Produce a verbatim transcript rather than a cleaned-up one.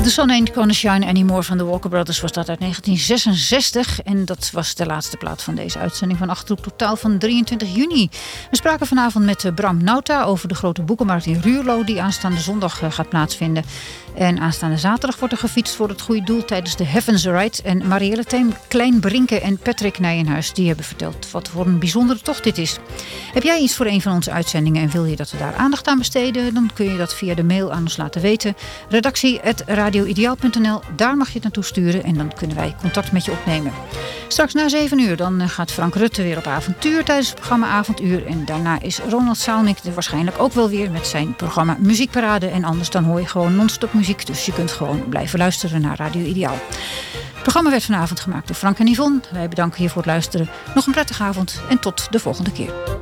The Sun Ain't Gonna Shine Anymore van de Walker Brothers was dat uit negentien zesenzestig. En dat was de laatste plaat van deze uitzending van Achterhoek Totaal van drieëntwintig juni. We spraken vanavond met Bram Nauta over de grote boekenmarkt in Ruurlo die aanstaande zondag gaat plaatsvinden. En aanstaande zaterdag wordt er gefietst voor het goede doel tijdens de Heavens Ride. En Marielle Theem, Klein Brinke en Patrick Nijenhuis die hebben verteld wat voor een bijzondere tocht dit is. Heb jij iets voor een van onze uitzendingen en wil je dat we daar aandacht aan besteden? Dan kun je dat via de mail aan ons laten weten. redactie at radioideaal punt n l, daar mag je het naartoe sturen en dan kunnen wij contact met je opnemen. Straks na zeven uur dan gaat Frank Rutte weer op avontuur tijdens het programma Avonduur. En daarna is Ronald Salmik er waarschijnlijk ook wel weer met zijn programma Muziekparade. En anders dan hoor je gewoon non-stop muziek, dus je kunt gewoon blijven luisteren naar Radio Ideaal. Het programma werd vanavond gemaakt door Frank en Yvonne. Wij bedanken je voor het luisteren. Nog een prettige avond en tot de volgende keer.